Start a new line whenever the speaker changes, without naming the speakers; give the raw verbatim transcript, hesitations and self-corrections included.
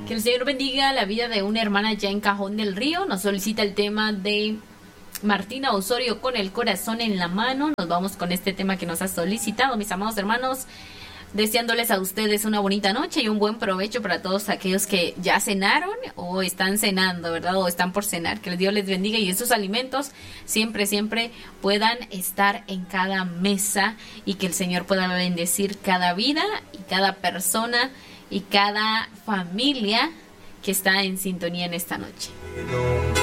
Que el Señor bendiga la vida de una hermana ya en Cajón del Río. Nos solicita el tema de Martina Osorio, con el corazón en la mano. Nos vamos con este tema que nos ha solicitado, mis amados hermanos, deseándoles a ustedes una bonita noche y un buen provecho para todos aquellos que ya cenaron o están cenando, ¿verdad? O están por cenar. Que Dios les bendiga y esos alimentos siempre, siempre puedan estar en cada mesa, y que el Señor pueda bendecir cada vida y cada persona y cada familia que está en sintonía en esta noche.